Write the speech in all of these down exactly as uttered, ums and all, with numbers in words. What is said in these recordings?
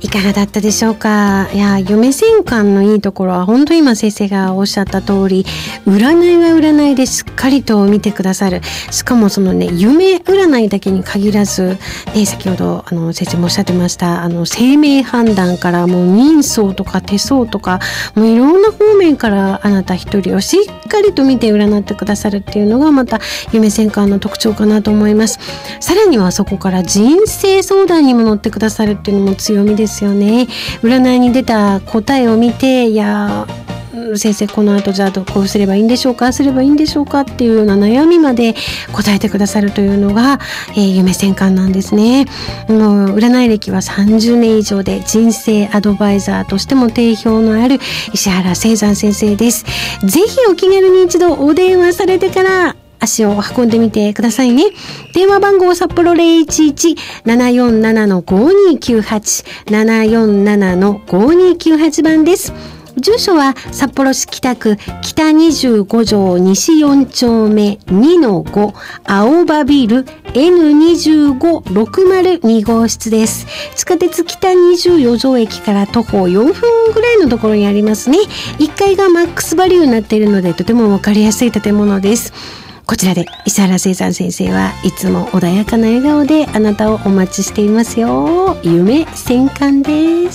いかがだったでしょうか。いや、夢戦艦のいいところは本当に今先生がおっしゃった通り、占いは占いでしっかりと見てくださる。しかもそのね、夢占いだけに限らず、ね、先ほどあの先生もおっしゃってましたあの生命判断からもう人相とか手相とか、もういろんな方面からあなた一人をしっかりと見て占ってくださるっていうのがまた夢戦艦の特徴かなと思います。さらにはそこから人生相談にも乗ってくださるっていうのも強みですよね。占いに出た答えを見て、いや先生この後じゃあこうすればいいんでしょうか、すればいいんでしょうかっていうような悩みまで答えてくださるというのが、えー、夢戦艦なんですね。もう占い歴はさんじゅうねん以上で人生アドバイザーとしても定評のある石原清山先生です。ぜひお気軽に一度お電話されてから足を運んでみてくださいね。電話番号札幌 ゼロいちいち ななよんなな ごにきゅうはち ななよんなな ごにきゅうはち 番です。住所は札幌市北区北にじゅうご条西よん丁目 にのご 青葉ビル エヌにじゅうごろくまるに 号室です。地下鉄北にじゅうよん条駅から徒歩よんぷんぐらいのところにありますね。いっかいがマックスバリューになっているのでとてもわかりやすい建物です。こちらで石原清山先生はいつも穏やかな笑顔であなたをお待ちしていますよ。夢戦艦です。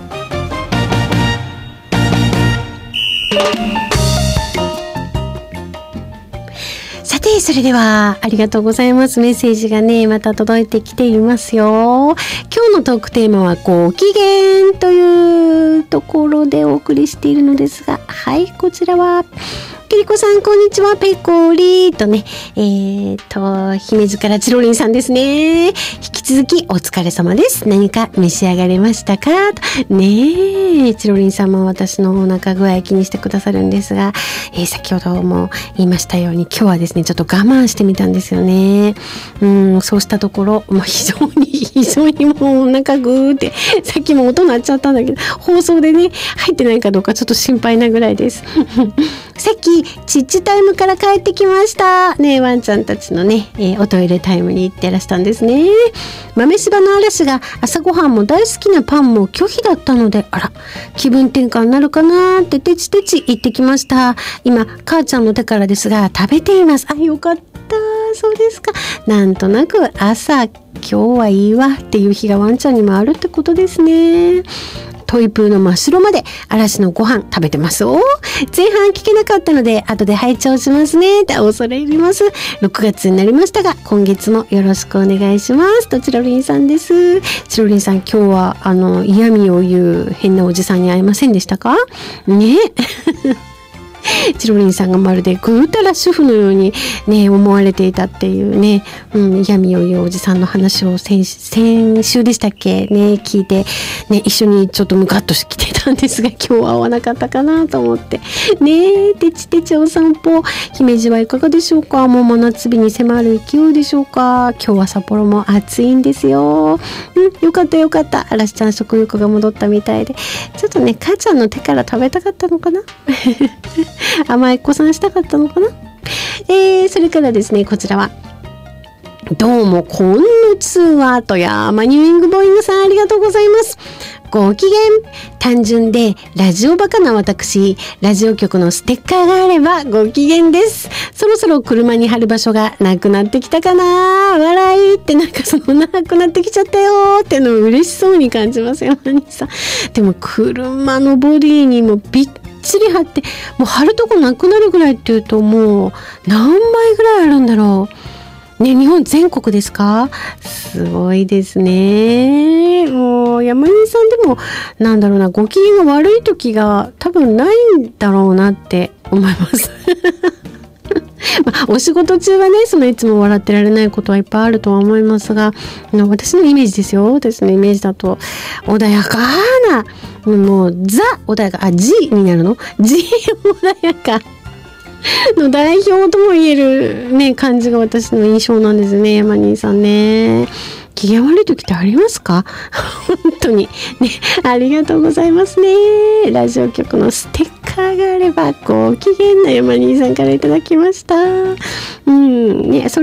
さて、それではありがとうございます。メッセージがねまた届いてきていますよ。今日のトークテーマはご機嫌というところでお送りしているのですが、はい、こちらはキリコさんこんにちは、ペコリーとね、えーと姫路からチロリンさんですね。引き続きお疲れ様です。何か召し上がれましたかねえ、チロリンさんも私のお腹具合気にしてくださるんですが、えー、先ほども言いましたように今日はですねちょっと我慢してみたんですよね。うん、そうしたところ、まあ、非常に非常にもうお腹グーってさっきも音鳴っちゃったんだけど放送でね入ってないかどうかちょっと心配なぐらいです。さっきチッチタイムから帰ってきましたね。ワンちゃんたちのね、えー、おトイレタイムに行ってらしたんですね。豆柴の嵐が朝ごはんも大好きなパンも拒否だったので、あら気分転換になるかなってテチテチ行ってきました。今母ちゃんの手からですが食べています。あ、よかった、そうですか。なんとなく朝今日はいいわっていう日がワンちゃんにもあるってことですね。トイプーの真っ白まで嵐のご飯食べてますお。前半聞けなかったので後で拝聴しますねって恐れ入ります。ろくがつになりましたが今月もよろしくお願いしますとチロリンさんです。チロリンさん今日はあの嫌味を言う変なおじさんに会えませんでしたかね。チロリンさんがまるでぐうたら主婦のようにね思われていたっていうね、うん、嫌味を言うおじさんの話を先, 先週でしたっけね聞いてね一緒にちょっとムカッとしてきてたんですが今日は会わなかったかなと思ってね。てちてちお散歩姫路はいかがでしょうか。もう真夏日に迫る勢いでしょうか。今日は札幌も暑いんですよ。うん、よかったよかった。嵐ちゃん食欲が戻ったみたいでちょっとね母ちゃんの手から食べたかったのかな甘い子さんしたかったのかな。えー、それからですねこちらはどうもこんにちはとやマニューイングボーイングさんありがとうございます。ご機嫌単純でラジオバカな私、ラジオ局のステッカーがあればご機嫌です。そろそろ車に貼る場所がなくなってきたかな。笑いってなんかそのなくなってきちゃったよってのを嬉しそうに感じますよマニーさん。でも車のボディにもびっちり貼ってもう貼るとこなくなるぐらいっていうともう何枚ぐらいあるんだろうね。日本全国ですか。すごいですね。もう山根さんでもなんだろうなご機嫌が悪い時が多分ないんだろうなって思いますまあ、お仕事中はねそのいつも笑ってられないことはいっぱいあるとは思いますが、私のイメージですよ。私のイメージだと穏やかなもうザ穏やかあ G になるの G 穏やかの代表とも言えるね感じが私の印象なんですね。山兄さんね機嫌悪い時ってありますか本当にねありがとうございますね。ラジオ局のステッカーがあればご機嫌な山兄さんからいただきました。うんねそれ